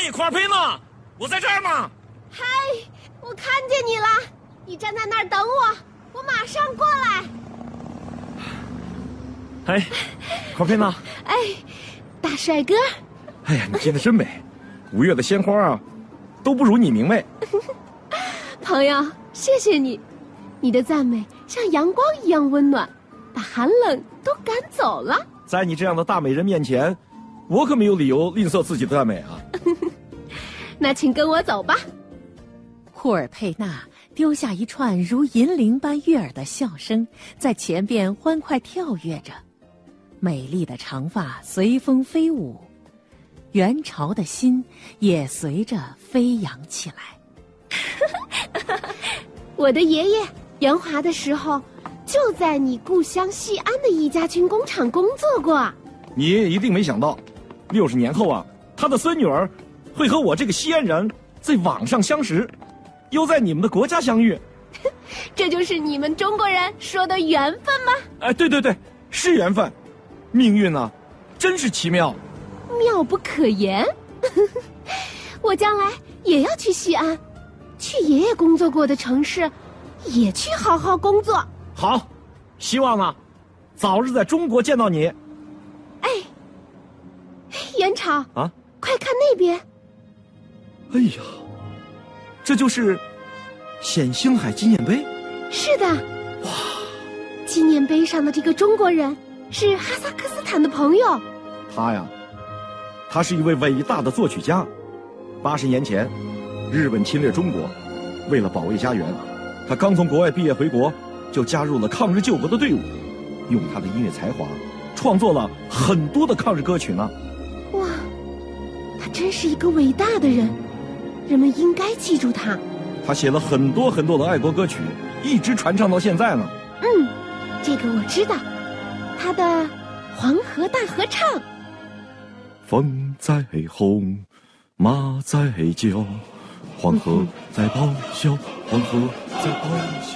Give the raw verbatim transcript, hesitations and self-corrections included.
嘿，库尔佩娜，我在这儿呢。 嗨，我看见你了，你站在那儿等我，我马上过来。 哎，库尔佩娜。 哎，大帅哥。 哎呀，你真的真美，五月的鲜花啊，都不如你明媚。 朋友，谢谢你，你的赞美像阳光一样温暖，把寒冷都赶走了。 在你这样的大美人面前，我可没有理由吝啬自己的赞美啊。 那请跟我走吧。 库尔佩娜丢下一串如银铃般悦耳的笑声，在前边欢快跳跃着，美丽的长发随风飞舞，元朝的心也随着飞扬起来。 我的爷爷元华的时候，就在你故乡西安的一家军工厂工作过。 你爷爷一定没想到，六十年后啊，他的孙女儿会和我这个西安人在网上相识，又在你们的国家相遇。 这就是你们中国人说的缘分吗？ 哎，对对对，是缘分，命运啊，真是奇妙， 妙不可言。我将来也要去西安，去爷爷工作过的城市，也去好好工作。 好，希望呢，早日在中国见到你。 哎，元朝啊， 快看那边！ 哎呀，这就是冼星海纪念碑。 是的，哇，纪念碑上的这个中国人是哈萨克斯坦的朋友。 他呀，他是一位伟大的作曲家。八十年前，日本侵略中国，为了保卫家园，他刚从国外毕业回国，就加入了抗日救国的队伍，用他的音乐才华，创作了很多的抗日歌曲呢。 哇，他真是一个伟大的人，人们应该记住他。 他写了很多很多的爱国歌曲，一直传唱到现在呢。 嗯，这个我知道，他的《黄河大合唱》。 风在轰，马在叫，黄河在咆哮，黄河在咆哮。